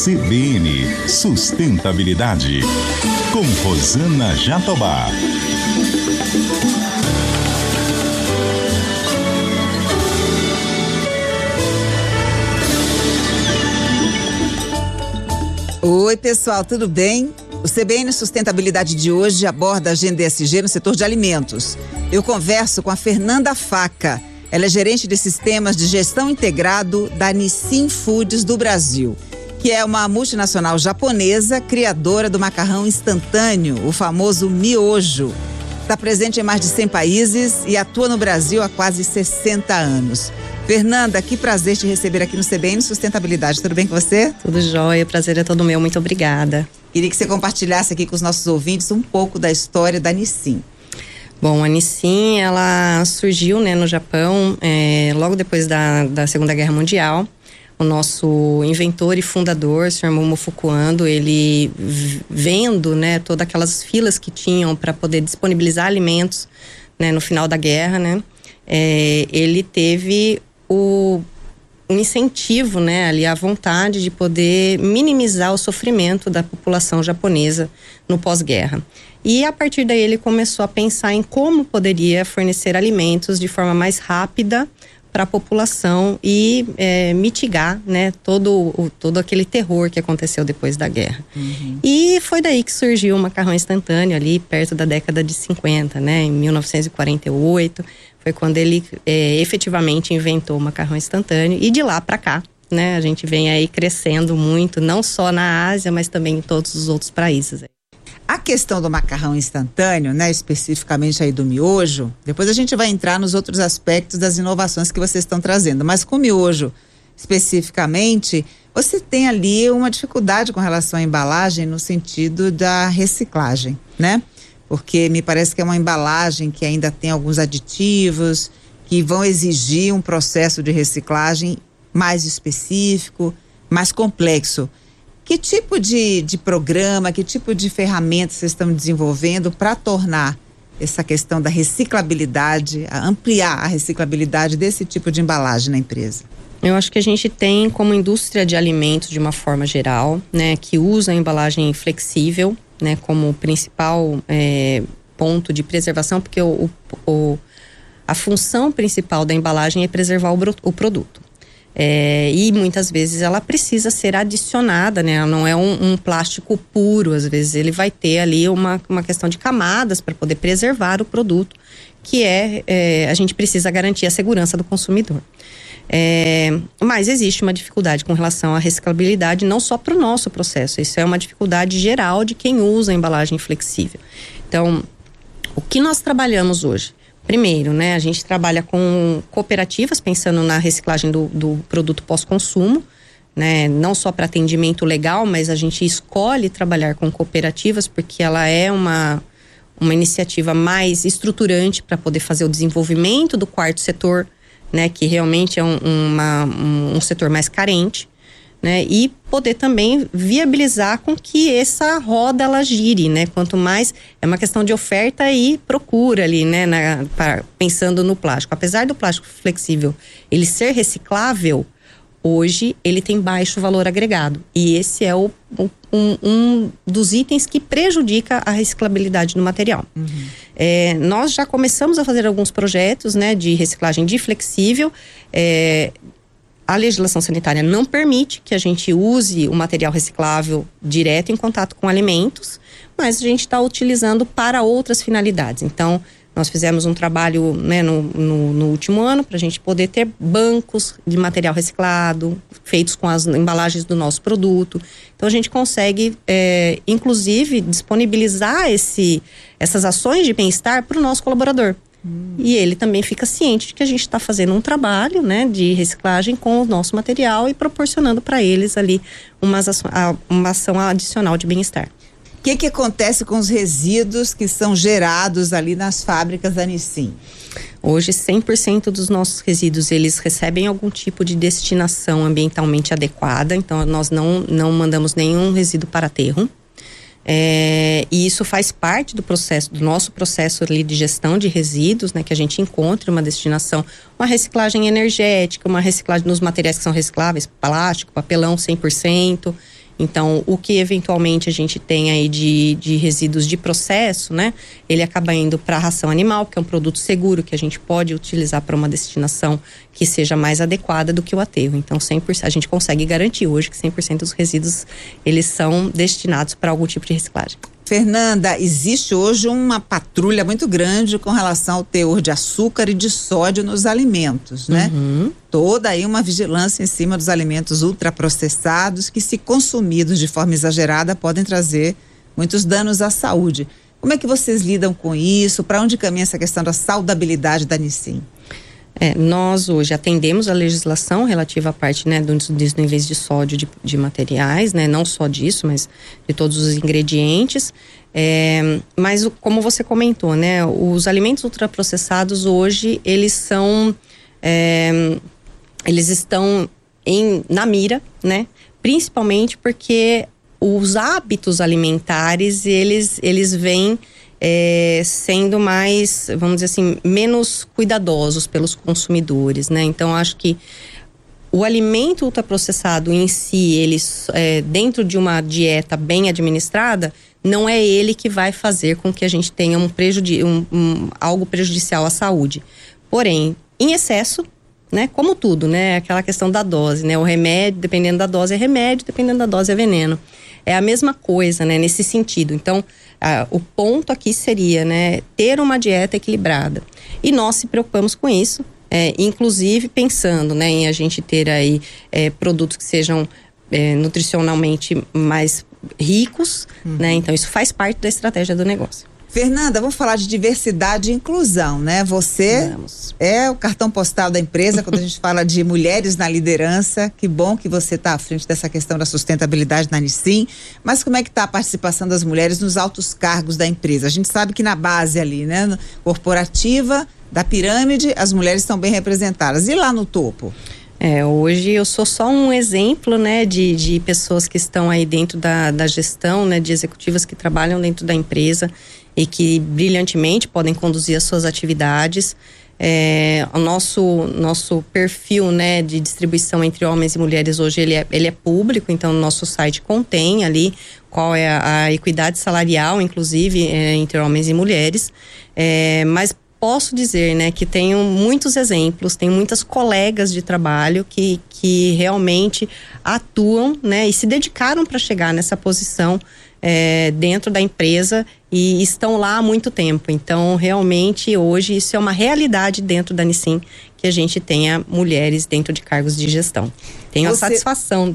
CBN Sustentabilidade, com Rosana Jatobá. Oi, pessoal, tudo bem? O CBN Sustentabilidade de hoje aborda a agenda ESG no setor de alimentos. Eu converso com a Fernanda Faca. Ela é gerente de sistemas de gestão integrado da Nissin Foods do Brasil, que é uma multinacional japonesa criadora do macarrão instantâneo, o famoso miojo. Está presente em mais de 100 países e atua no Brasil há quase 60 anos. Fernanda, que prazer te receber aqui no CBN Sustentabilidade. Tudo bem com você? Tudo jóia, o prazer é todo meu, muito obrigada. Queria que você compartilhasse aqui com os nossos ouvintes um pouco da história da Nissin. Bom, a Nissin, ela surgiu, no Japão, logo depois da Segunda Guerra Mundial. O nosso inventor e fundador, o Sr. Momofuku Ando, ele vendo, todas aquelas filas que tinham para poder disponibilizar alimentos, no final da guerra, ele teve um incentivo, ali, a vontade de poder minimizar o sofrimento da população japonesa no pós-guerra. E a partir daí ele começou a pensar em como poderia fornecer alimentos de forma mais rápida para a população e mitigar, todo aquele terror que aconteceu depois da guerra. Uhum. E foi daí que surgiu o macarrão instantâneo ali perto da década de 50, em 1948, foi quando ele efetivamente inventou o macarrão instantâneo, e de lá para cá, a gente vem aí crescendo muito, não só na Ásia, mas também em todos os outros países. A questão do macarrão instantâneo, especificamente aí do miojo, depois a gente vai entrar nos outros aspectos das inovações que vocês estão trazendo, mas com o miojo especificamente, você tem ali uma dificuldade com relação à embalagem no sentido da reciclagem, Porque me parece que é uma embalagem que ainda tem alguns aditivos que vão exigir um processo de reciclagem mais específico, mais complexo. Que tipo de programa, que tipo de ferramenta vocês estão desenvolvendo para tornar essa questão da reciclabilidade, ampliar a reciclabilidade desse tipo de embalagem na empresa? Eu acho que a gente tem como indústria de alimentos de uma forma geral, que usa a embalagem flexível, como principal ponto de preservação, porque a função principal da embalagem é preservar o produto. E muitas vezes ela precisa ser adicionada, não é um plástico puro, às vezes ele vai ter ali uma questão de camadas para poder preservar o produto, que a gente precisa garantir a segurança do consumidor. Mas existe uma dificuldade com relação à reciclabilidade, não só para o nosso processo, isso é uma dificuldade geral de quem usa a embalagem flexível. Então, o que nós trabalhamos hoje? Primeiro, a gente trabalha com cooperativas, pensando na reciclagem do produto pós-consumo, não só para atendimento legal, mas a gente escolhe trabalhar com cooperativas porque ela é uma iniciativa mais estruturante para poder fazer o desenvolvimento do quarto setor, que realmente é um setor mais carente, e poder também viabilizar com que essa roda ela gire, quanto mais, é uma questão de oferta e procura ali, pensando no plástico. Apesar do plástico flexível ele ser reciclável, hoje ele tem baixo valor agregado, e esse é um dos itens que prejudica a reciclabilidade do material. Uhum. Nós já começamos a fazer alguns projetos, de reciclagem de flexível. A legislação sanitária não permite que a gente use o material reciclável direto em contato com alimentos, mas a gente está utilizando para outras finalidades. Então, nós fizemos um trabalho no último ano para a gente poder ter bancos de material reciclado, feitos com as embalagens do nosso produto. Então, a gente consegue, inclusive, disponibilizar essas ações de bem-estar para o nosso colaborador. E ele também fica ciente de que a gente está fazendo um trabalho, de reciclagem com o nosso material e proporcionando para eles ali uma ação adicional de bem-estar. O que acontece com os resíduos que são gerados ali nas fábricas da Nissin? Hoje, 100% dos nossos resíduos, eles recebem algum tipo de destinação ambientalmente adequada. Então, nós não mandamos nenhum resíduo para aterro. E isso faz parte do nosso processo ali de gestão de resíduos, que a gente encontre uma destinação, uma reciclagem energética, uma reciclagem nos materiais que são recicláveis, plástico, papelão 100%. Então, o que eventualmente a gente tem aí de resíduos de processo, né? Ele acaba indo para a ração animal, que é um produto seguro, que a gente pode utilizar para uma destinação que seja mais adequada do que o aterro. Então, 100%, a gente consegue garantir hoje que 100% dos resíduos, eles são destinados para algum tipo de reciclagem. Fernanda, existe hoje uma patrulha muito grande com relação ao teor de açúcar e de sódio nos alimentos, né? Toda aí uma vigilância em cima dos alimentos ultraprocessados que, se consumidos de forma exagerada, podem trazer muitos danos à saúde. Como é que vocês lidam com isso? Para onde caminha essa questão da saudabilidade da Nissin? Nós hoje atendemos a legislação relativa à parte, né, dos níveis de sódio de materiais, né, não só disso, mas de todos os ingredientes. Mas como você comentou, né, os alimentos ultraprocessados hoje, eles são, eles estão na mira, né, principalmente porque os hábitos alimentares, eles vêm sendo mais, vamos dizer assim, menos cuidadosos pelos consumidores, né? Então, acho que o alimento ultraprocessado em si, ele, dentro de uma dieta bem administrada, não é ele que vai fazer com que a gente tenha algo prejudicial à saúde. Porém, em excesso, né? Como tudo, né? Aquela questão da dose, né? O remédio, dependendo da dose é remédio, dependendo da dose é veneno. É a mesma coisa, né? Nesse sentido. Então, o ponto aqui seria, né? Ter uma dieta equilibrada. E nós se preocupamos com isso, inclusive pensando, né? Em a gente ter aí produtos que sejam nutricionalmente mais ricos, né? Então, isso faz parte da estratégia do negócio. Fernanda, vamos falar de diversidade e inclusão, né? Você é o cartão postal da empresa quando a gente fala de mulheres na liderança. Que bom que você está à frente dessa questão da sustentabilidade na Nissin. Mas como é que está a participação das mulheres nos altos cargos da empresa? A gente sabe que na base ali, né, corporativa, da pirâmide, as mulheres estão bem representadas. E lá no topo? Hoje eu sou só um exemplo, né, de pessoas que estão aí dentro da gestão, né, de executivas que trabalham dentro da empresa e que brilhantemente podem conduzir as suas atividades. O nosso perfil, né, de distribuição entre homens e mulheres hoje, ele é público, então o nosso site contém ali qual é a equidade salarial, inclusive, entre homens e mulheres, mas posso dizer, né, que tenho muitos exemplos, tenho muitas colegas de trabalho que realmente atuam, né, e se dedicaram para chegar nessa posição dentro da empresa e estão lá há muito tempo. Então, realmente, hoje, isso é uma realidade dentro da Nissin, que a gente tenha mulheres dentro de cargos de gestão. Tenho a satisfação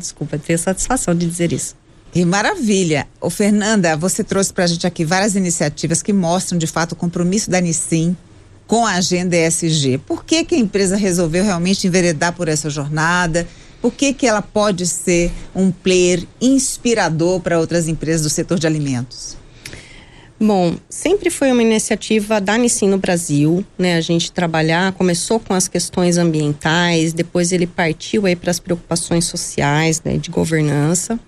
de dizer isso. Que maravilha! Fernanda, você trouxe para a gente aqui várias iniciativas que mostram, de fato, o compromisso da Nissin com a agenda ESG. Por que a empresa resolveu realmente enveredar por essa jornada? Por que ela pode ser um player inspirador para outras empresas do setor de alimentos? Bom, sempre foi uma iniciativa da Nissin no Brasil, né? A gente começou com as questões ambientais, depois ele partiu aí para as preocupações sociais, né, de governança.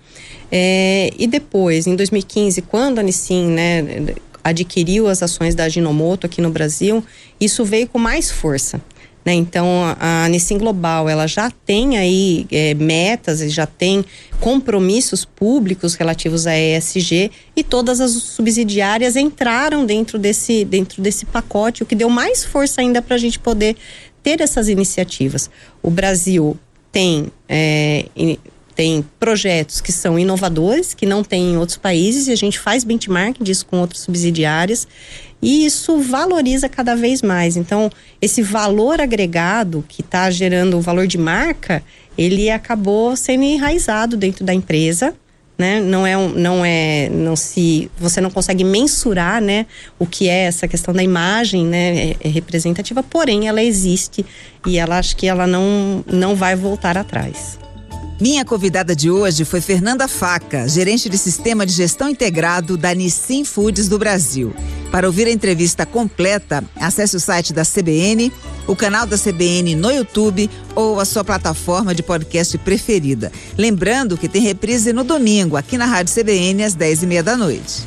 E depois, em 2015, quando a Nissin, né, adquiriu as ações da Ajinomoto aqui no Brasil, isso veio com mais força, né? Então, a Nissin Global, ela já tem aí metas e já tem compromissos públicos relativos à ESG, e todas as subsidiárias entraram dentro desse pacote, o que deu mais força ainda para a gente poder ter essas iniciativas. O Brasil tem projetos que são inovadores, que não tem em outros países, e a gente faz benchmark disso com outras subsidiárias, e isso valoriza cada vez mais. Então, esse valor agregado que está gerando o valor de marca, ele acabou sendo enraizado dentro da empresa, né? Você não consegue mensurar, né, o que é essa questão da imagem, né, representativa, porém ela existe e acho que ela não vai voltar atrás. Minha convidada de hoje foi Fernanda Faca, gerente de Sistema de Gestão Integrado da Nissin Foods do Brasil. Para ouvir a entrevista completa, acesse o site da CBN, o canal da CBN no YouTube ou a sua plataforma de podcast preferida. Lembrando que tem reprise no domingo, aqui na Rádio CBN, às 10:30 da noite.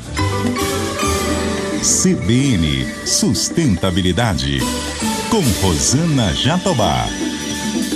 CBN Sustentabilidade, com Rosana Jatobá.